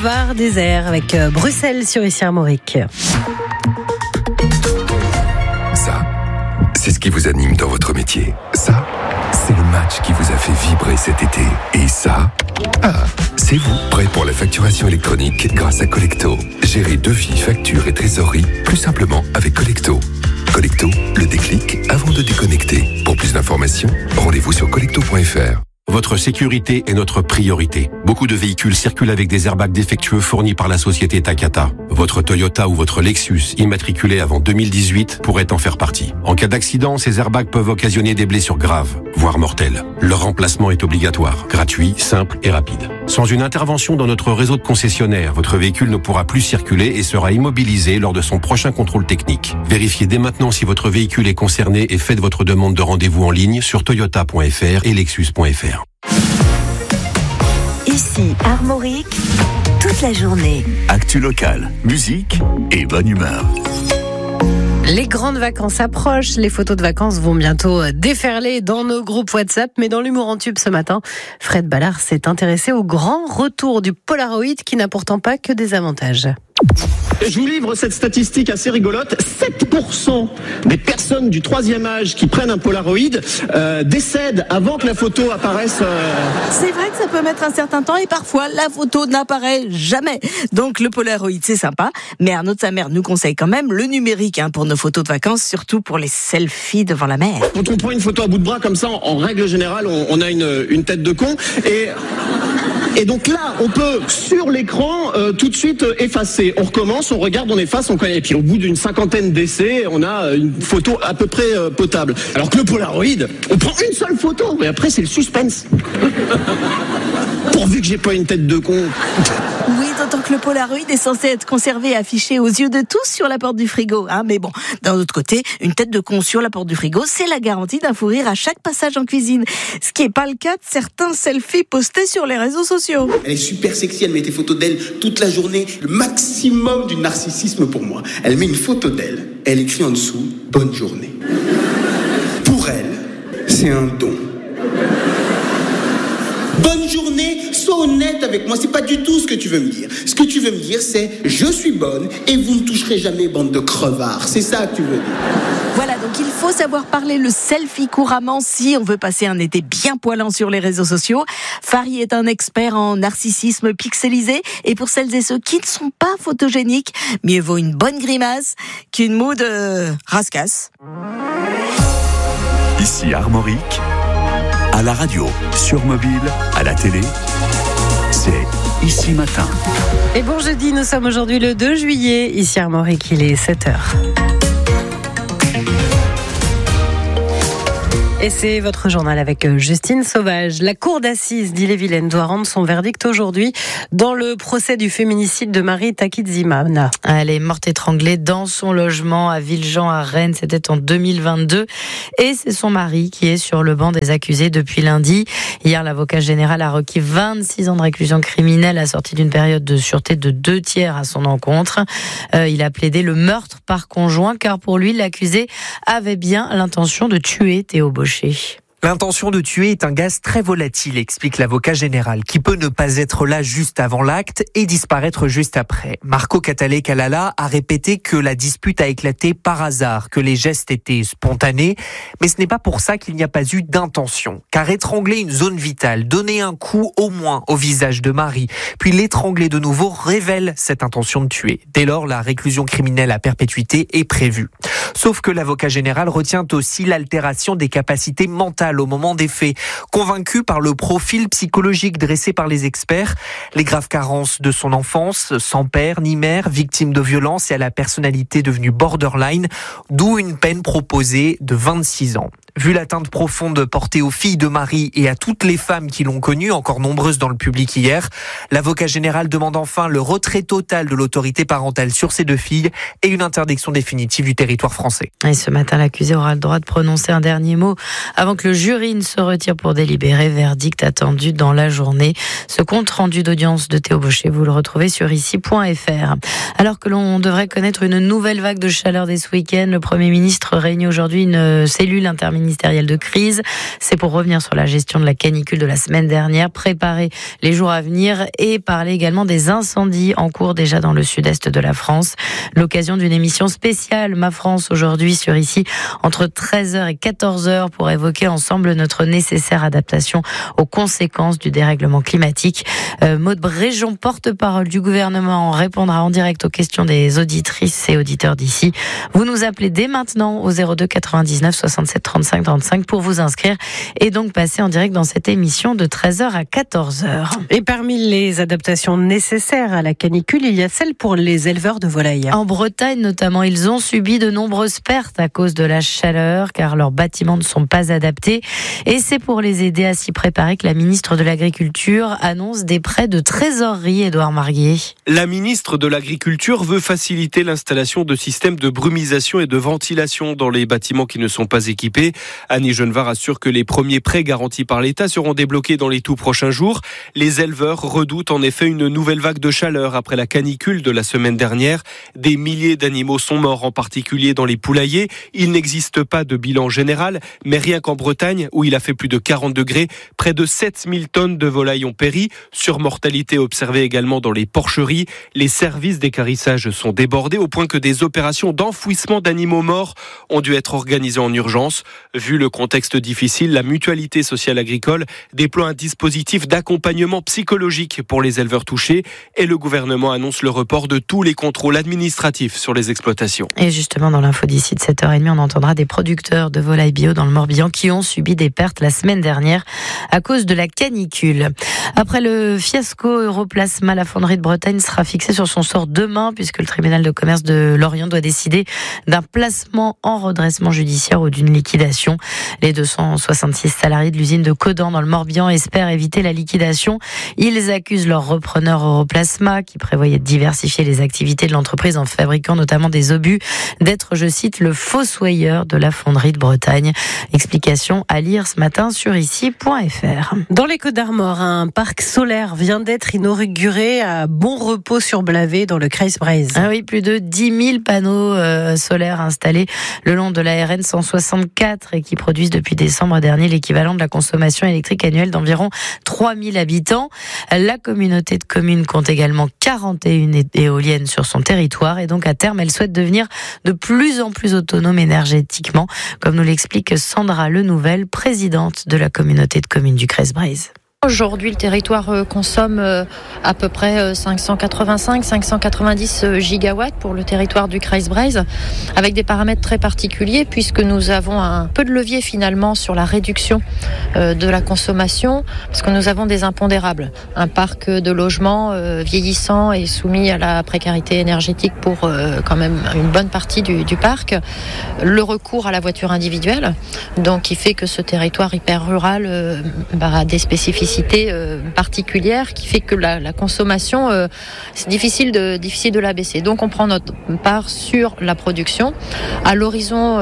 boulevard désert avec Bruxelles sur Ici Armorique. Ça, c'est ce qui vous anime dans votre métier. Ça, c'est le match qui vous a fait vibrer cet été. Et ça, c'est vous, prêt pour la facturation électronique grâce à Collecto. Gérez devis, factures et trésorerie plus simplement avec Collecto. Collecto, le déclic avant de déconnecter. Pour plus d'informations, rendez-vous sur collecto.fr. Votre sécurité est notre priorité. Beaucoup de véhicules circulent avec des airbags défectueux fournis par la société Takata. Votre Toyota ou votre Lexus, immatriculé avant 2018, pourrait en faire partie. En cas d'accident, ces airbags peuvent occasionner des blessures graves, voire mortelles. Leur remplacement est obligatoire, gratuit, simple et rapide. Sans une intervention dans notre réseau de concessionnaires, votre véhicule ne pourra plus circuler et sera immobilisé lors de son prochain contrôle technique. Vérifiez dès maintenant si votre véhicule est concerné et faites votre demande de rendez-vous en ligne sur toyota.fr et lexus.fr. Ici Armorique, toute la journée. Actu locale, musique et bonne humeur. Les grandes vacances approchent, les photos de vacances vont bientôt déferler dans nos groupes WhatsApp, mais dans l'humour en tube ce matin, Fred Ballard s'est intéressé au grand retour du Polaroid qui n'a pourtant pas que des avantages. Je vous livre cette statistique assez rigolote. 7% des personnes du 3e âge qui prennent un Polaroid décèdent avant que la photo apparaisse. C'est vrai que ça peut mettre un certain temps et parfois la photo n'apparaît jamais. Donc le Polaroid c'est sympa, mais Arnaud de sa mère nous conseille quand même le numérique pour nos photos de vacances, surtout pour les selfies devant la mer. Quand on prend une photo à bout de bras comme ça, en règle générale, on a une tête de con et donc là, on peut, sur l'écran, tout de suite effacer. On recommence, on regarde, on efface, on connaît. Et puis au bout d'une 50aine d'essais, on a une photo à peu près potable. Alors que le Polaroid, on prend une seule photo, et après c'est le suspense. Pourvu que j'ai pas une tête de con. Oui, d'autant que le Polaroid est censé être conservé et affiché aux yeux de tous sur la porte du frigo. Mais bon, d'un autre côté, une tête de con sur la porte du frigo, c'est la garantie d'un fou rire à chaque passage en cuisine. Ce qui n'est pas le cas de certains selfies postés sur les réseaux sociaux. Elle est super sexy, elle met des photos d'elle toute la journée. Le maximum du narcissisme pour moi. Elle met une photo d'elle, elle écrit en dessous « Bonne journée ». Pour elle, c'est un don. Bonne journée, sois honnête avec moi, c'est pas du tout ce que tu veux me dire. Ce que tu veux me dire, c'est « Je suis bonne et vous ne toucherez jamais, bande de crevards ». C'est ça que tu veux dire. Voilà, donc il faut savoir parler le selfie couramment si on veut passer un été bien poilant sur les réseaux sociaux. Fari est un expert en narcissisme pixelisé et pour celles et ceux qui ne sont pas photogéniques, mieux vaut une bonne grimace qu'une moue de rascasse. Ici Armorique, à la radio, sur mobile, à la télé, c'est Ici Matin. Et bon jeudi, nous sommes aujourd'hui le 2 juillet, ici Armorique, il est 7h. Et c'est votre journal avec Justine Sauvage. La cour d'assises d'Ille-et-Vilaine doit rendre son verdict aujourd'hui dans le procès du féminicide de Marie Takizimana. Elle est morte étranglée dans son logement à Villejean à Rennes. C'était en 2022. Et c'est son mari qui est sur le banc des accusés depuis lundi. Hier, l'avocat général a requis 26 ans de réclusion criminelle assortie d'une période de sûreté de 2/3 à son encontre. Il a plaidé le meurtre par conjoint car pour lui, l'accusé avait bien l'intention de tuer Théo Bauchet. L'intention de tuer est un gaz très volatile, explique l'avocat général, qui peut ne pas être là juste avant l'acte et disparaître juste après. Marco Catale-Kalala a répété que la dispute a éclaté par hasard, que les gestes étaient spontanés, mais ce n'est pas pour ça qu'il n'y a pas eu d'intention. Car étrangler une zone vitale, donner un coup au moins au visage de Marie, puis l'étrangler de nouveau révèle cette intention de tuer. Dès lors, la réclusion criminelle à perpétuité est prévue. Sauf que l'avocat général retient aussi l'altération des capacités mentales au moment des faits. Convaincu par le profil psychologique dressé par les experts, les graves carences de son enfance, sans père ni mère, victime de violences et à la personnalité devenue borderline, d'où une peine proposée de 26 ans. Vu l'atteinte profonde portée aux filles de Marie et à toutes les femmes qui l'ont connue, encore nombreuses dans le public hier, l'avocat général demande enfin le retrait total de l'autorité parentale sur ces deux filles et une interdiction définitive du territoire français. Et ce matin, l'accusé aura le droit de prononcer un dernier mot avant que le jury ne se retire pour délibérer. Verdict attendu dans la journée. Ce compte rendu d'audience de Théo Bauchet, vous le retrouvez sur ici.fr. Alors que l'on devrait connaître une nouvelle vague de chaleur dès ce week-end, le Premier ministre réunit aujourd'hui une cellule interministérielle interministériel de crise. C'est pour revenir sur la gestion de la canicule de la semaine dernière, préparer les jours à venir et parler également des incendies en cours déjà dans le sud-est de la France. L'occasion d'une émission spéciale Ma France aujourd'hui sur ici entre 13h et 14h pour évoquer ensemble notre nécessaire adaptation aux conséquences du dérèglement climatique. Maude Bréjon, porte-parole du gouvernement, répondra en direct aux questions des auditrices et auditeurs d'ici. Vous nous appelez dès maintenant au 02 99 67 35 35 pour vous inscrire et donc passer en direct dans cette émission de 13h à 14h. Et parmi les adaptations nécessaires à la canicule, il y a celle pour les éleveurs de volailles. En Bretagne notamment, ils ont subi de nombreuses pertes à cause de la chaleur car leurs bâtiments ne sont pas adaptés et c'est pour les aider à s'y préparer que la ministre de l'Agriculture annonce des prêts de trésorerie. Édouard Marguier. La ministre de l'Agriculture veut faciliter l'installation de systèmes de brumisation et de ventilation dans les bâtiments qui ne sont pas équipés. Annie Genevard assure que les premiers prêts garantis par l'État seront débloqués dans les tout prochains jours. Les éleveurs redoutent en effet une nouvelle vague de chaleur après la canicule de la semaine dernière. Des milliers d'animaux sont morts, en particulier dans les poulaillers. Il n'existe pas de bilan général, mais rien qu'en Bretagne, où il a fait plus de 40 degrés, près de 7000 tonnes de volailles ont péri. Surmortalité observée également dans les porcheries. Les services d'équarrissage sont débordés au point que des opérations d'enfouissement d'animaux morts ont dû être organisées en urgence. Vu le contexte difficile, la Mutualité sociale agricole déploie un dispositif d'accompagnement psychologique pour les éleveurs touchés et le gouvernement annonce le report de tous les contrôles administratifs sur les exploitations. Et justement, dans l'info d'ici de 7h30, on entendra des producteurs de volailles bio dans le Morbihan qui ont subi des pertes la semaine dernière à cause de la canicule. Après le fiasco Europlasma, la fonderie de Bretagne sera fixée sur son sort demain puisque le tribunal de commerce de Lorient doit décider d'un placement en redressement judiciaire ou d'une liquidation. Les 266 salariés de l'usine de Codan dans le Morbihan espèrent éviter la liquidation. Ils accusent leur repreneur Europlasma, qui prévoyait de diversifier les activités de l'entreprise en fabriquant notamment des obus, d'être, je cite, le fossoyeur de la fonderie de Bretagne. Explication à lire ce matin sur ici.fr. Dans les Côtes-d'Armor, un parc solaire vient d'être inauguré à Bon-Repos-sur-Blavet dans le Kreisbreizh. Ah oui, plus de 10 000 panneaux solaires installés le long de la RN 164 et qui produisent depuis décembre dernier l'équivalent de la consommation électrique annuelle d'environ 3 000 habitants. La communauté de communes compte également 41 éoliennes sur son territoire et donc à terme, elle souhaite devenir de plus en plus autonome énergétiquement, comme nous l'explique Sandra Lenouvelle, présidente de la communauté de communes du Kreisbreizh. Aujourd'hui, le territoire consomme à peu près 585-590 gigawatts pour le territoire du Kreisbreizh, avec des paramètres très particuliers puisque nous avons un peu de levier finalement sur la réduction de la consommation, parce que nous avons des impondérables. Un parc de logements vieillissant et soumis à la précarité énergétique pour quand même une bonne partie du parc. Le recours à la voiture individuelle, donc qui fait que ce territoire hyper rural a des spécificités particulière qui fait que la consommation, c'est difficile de la baisser. Donc on prend notre part sur la production. À l'horizon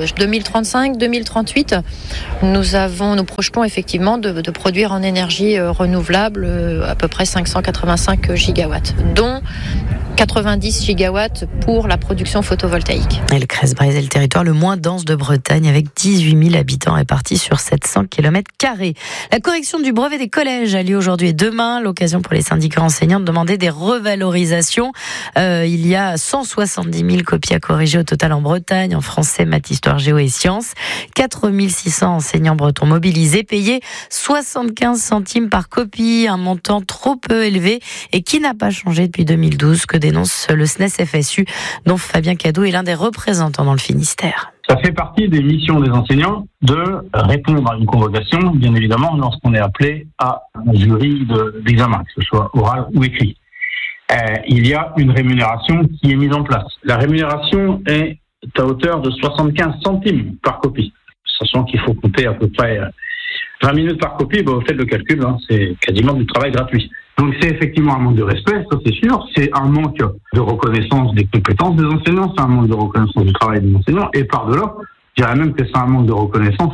2035-2038, nous projetons effectivement de produire en énergie renouvelable à peu près 585 gigawatts, dont 90 gigawatts pour la production photovoltaïque. Et le Kreisbreizh est le territoire le moins dense de Bretagne avec 18 000 habitants répartis sur 700 km². La correction du brevet des collèges a lieu aujourd'hui et demain. L'occasion pour les syndicats enseignants de demander des revalorisations. Il y a 170 000 copies à corriger au total en Bretagne, en français, maths, histoire, géo et sciences. 4 600 enseignants bretons mobilisés, payés 75 centimes par copie, un montant trop peu élevé et qui n'a pas changé depuis 2012, que dénonce le SNES-FSU, dont Fabien Cadou est l'un des représentants dans le Finistère. Ça fait partie des missions des enseignants de répondre à une convocation, bien évidemment, lorsqu'on est appelé à un jury d'examen, que ce soit oral ou écrit. Il y a une rémunération qui est mise en place. La rémunération est à hauteur de 75 centimes par copie, sachant qu'il faut compter à peu près 20 minutes par copie. Vous faites le calcul, c'est quasiment du travail gratuit. Donc c'est effectivement un manque de respect, ça c'est sûr. C'est un manque de reconnaissance des compétences des enseignants, c'est un manque de reconnaissance du travail des enseignants. Et par-delà, je dirais même que c'est un manque de reconnaissance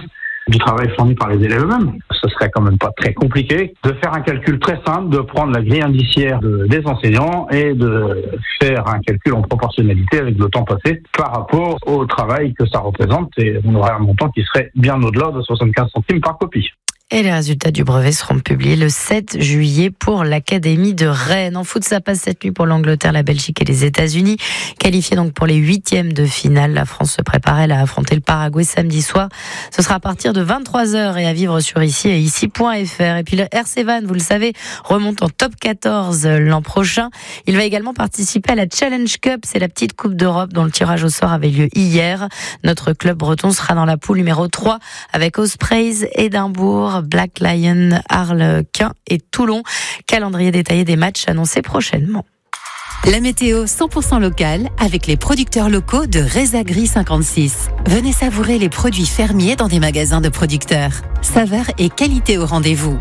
du travail fourni par les élèves eux-mêmes. Ce serait quand même pas très compliqué de faire un calcul très simple, de prendre la grille indiciaire des enseignants et de faire un calcul en proportionnalité avec le temps passé par rapport au travail que ça représente, et on aurait un montant qui serait bien au-delà de 75 centimes par copie. Et les résultats du brevet seront publiés le 7 juillet pour l'Académie de Rennes. En foot, ça passe cette nuit pour l'Angleterre, la Belgique et les États-Unis. Qualifiés donc pour les 8e de finale, la France se prépare à affronter le Paraguay samedi soir. Ce sera à partir de 23h et à vivre sur ici et ici.fr. Et puis le RC Vannes, vous le savez, remonte en top 14 l'an prochain. Il va également participer à la Challenge Cup. C'est la petite Coupe d'Europe dont le tirage au sort avait lieu hier. Notre club breton sera dans la poule numéro 3 avec Ospreys, Édimbourg, Black Lion, Harlequin et Toulon. Calendrier détaillé des matchs annoncés prochainement. La météo 100% locale avec les producteurs locaux de Resagri 56. Venez savourer les produits fermiers dans des magasins de producteurs. Saveur et qualité au rendez-vous.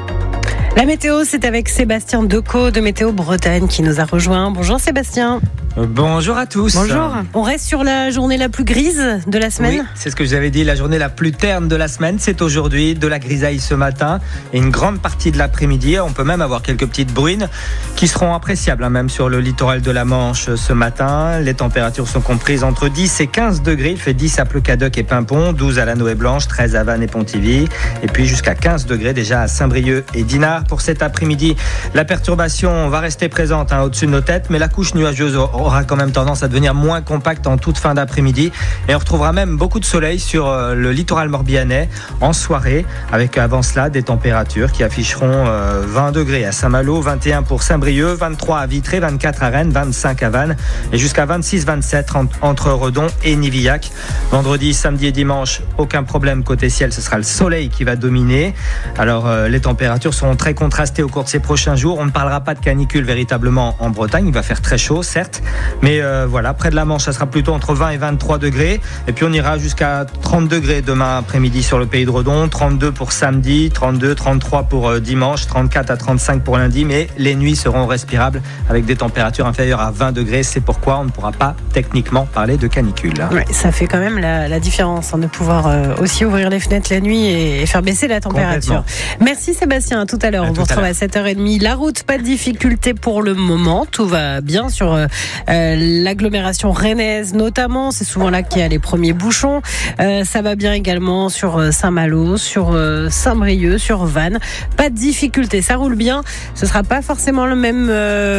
La météo, c'est avec Sébastien Decaux de Météo Bretagne qui nous a rejoint. Bonjour Sébastien. Bonjour à tous. Bonjour. On reste sur la journée la plus grise de la semaine. Oui, c'est ce que je vous avais dit, la journée la plus terne de la semaine, c'est aujourd'hui, de la grisaille ce matin et une grande partie de l'après-midi. On peut même avoir quelques petites bruines qui seront appréciables, même sur le littoral de la Manche ce matin. Les températures sont comprises entre 10 et 15 degrés. Il fait 10 à Pleucadoc et Pimpon, 12 à la Noë-Blanche, 13 à Vannes et Pontivy, et puis jusqu'à 15 degrés déjà à Saint-Brieuc et Dinard. Pour cet après-midi, la perturbation va rester présente au-dessus de nos têtes, mais la couche nuageuse aura quand même tendance à devenir moins compacte en toute fin d'après-midi, et on retrouvera même beaucoup de soleil sur le littoral morbihanais en soirée, avec avant cela des températures qui afficheront 20 degrés à Saint-Malo, 21 pour Saint-Brieuc, 23 à Vitré, 24 à Rennes, 25 à Vannes et jusqu'à 26-27 entre Redon et Nivillac. Vendredi, samedi et dimanche, aucun problème côté ciel, ce sera le soleil qui va dominer. Alors les températures seront très contrastées au cours de ces prochains jours. On ne parlera pas de canicule véritablement en Bretagne, il va faire très chaud certes, mais voilà, près de la Manche, ça sera plutôt entre 20 et 23 degrés. Et puis on ira jusqu'à 30 degrés demain après-midi sur le pays de Redon, 32 pour samedi, 32, 33 pour dimanche, 34 à 35 pour lundi. Mais les nuits seront respirables avec des températures inférieures à 20 degrés. C'est pourquoi on ne pourra pas techniquement parler de canicule. Ouais, ça fait quand même la différence de pouvoir aussi ouvrir les fenêtres la nuit et faire baisser la température. Merci Sébastien, à tout à l'heure. On vous retrouve à 7h30. La route, pas de difficulté pour le moment. Tout va bien sur l'agglomération rennaise notamment. C'est souvent là qu'il y a les premiers bouchons. Ça va bien également sur Saint-Malo, sur Saint-Brieuc, sur Vannes. Pas de difficulté, ça roule bien. Ce sera pas forcément le même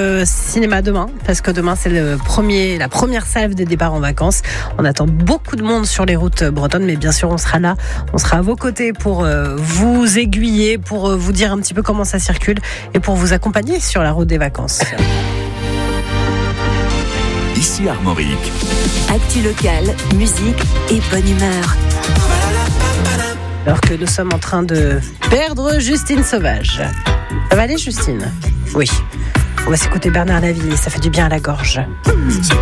cinéma demain, parce que demain c'est la première salve des départs en vacances. On attend beaucoup de monde sur les routes bretonnes, mais bien sûr on sera là, on sera à vos côtés pour vous aiguiller, pour vous dire un petit peu comment ça circule et pour vous accompagner sur la route des vacances. Ici Armorique. Actu locale, musique et bonne humeur. Alors que nous sommes en train de perdre Justine Sauvage. Ça va aller Justine ? Oui. On va s'écouter Bernard Lavilliers, ça fait du bien à la gorge.